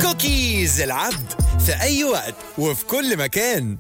كوكيز العبد في أي وقت وفي كل مكان.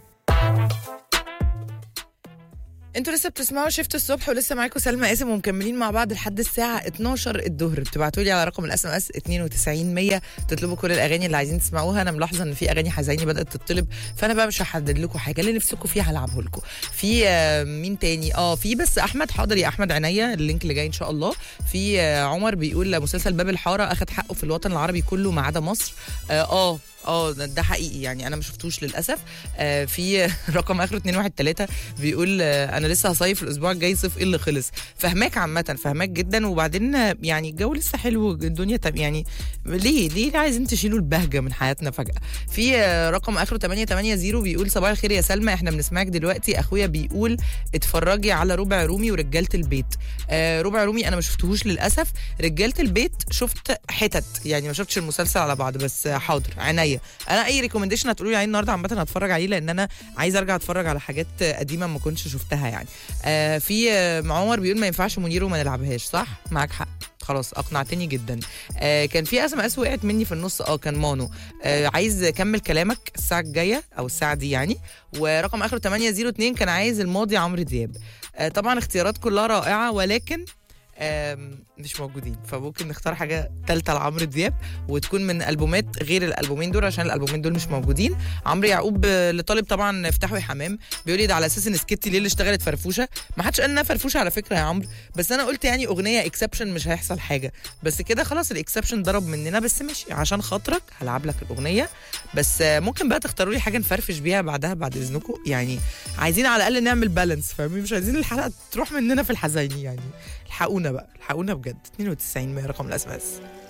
انتوا لسه بتسمعوا شفت الصبح، ولسه معاكم سلمى قاسم، ومكملين مع بعض لحد الساعه 12 الظهر. بتبعتوا لي على رقم الاس ام اس 92100 تطلبوا كل الاغاني اللي عايزين تسمعوها. انا ملاحظه ان في اغاني حزيني بدات تطلب، فانا بقى مش هحدد لكم حاجه، اللي نفسكم فيها هلعبه لكم. في مين تاني؟ في بس احمد. حاضر يا احمد، عينيا، اللينك اللي جاي ان شاء الله. في عمر بيقول مسلسل باب الحاره اخد حقه في الوطن العربي كله ما عدا مصر. ده حقيقي، يعني انا ما شفتوش للاسف. في رقم اخره 213 بيقول انا لسه هصيف الاسبوع الجاي، صيف ايه اللي خلص. فهماك عامه، فهماك جدا. وبعدين يعني الجو لسه حلو، الدنيا يعني ليه عايزين تشيلوا البهجه من حياتنا فجاه. في رقم اخره 880 بيقول صباح الخير يا سلمى، احنا بنسمعك دلوقتي. اخويا بيقول اتفرجي على ربع رومي ورجاله البيت. ربع رومي انا ما شفتهوش للاسف. رجاله البيت شفت حتت، يعني ما شفتش المسلسل على بعض، بس حاضر عينيا. انا اي ريكومنديشن هتقولوا لي عليه النهارده عامه هتفرج عليه، لان انا عايز ارجع اتفرج على حاجات قديمه ما كنتش شفتها يعني. في عمر بيقول ما ينفعش منير وما نلعبهاش. صح، معاك حق، خلاص اقنعتني جدا. كان في اس وقعت مني في النص، كان مانو. عايز كمل كلامك الساعه الجايه او الساعه دي يعني. ورقم اخره 802 كان عايز الماضي عمرو دياب. طبعا اختيارات كلها رائعه، ولكن مش موجودين، فممكن نختار حاجه ثالثه لعمرو دياب وتكون من البومات غير الالبومين دول، عشان الالبومين دول مش موجودين. عمرو يعقوب اللي طالب طبعا افتحوا يا حمام، بيقول لي ده على اساس ان سكتي ليه اللي اشتغلت فرفوشه. ما حدش قال انها فرفوشه على فكره يا عمرو، بس انا قلت يعني اغنيه اكسبشن مش هيحصل حاجه، بس كده خلاص الاكسبشن ضرب مننا. بس ماشي، عشان خاطرك هلعب لك الاغنيه، بس ممكن بقى تختاروا لي حاجه نفرفش بيها بعدها بعد اذنكم، يعني عايزين على الاقل نعمل بالانس، فاهمين؟ مش عايزين الحلقه تروح مننا في الحزين يعني. الحقونا بقى، الحقونا بجد. 92 رقم الاس ام اس.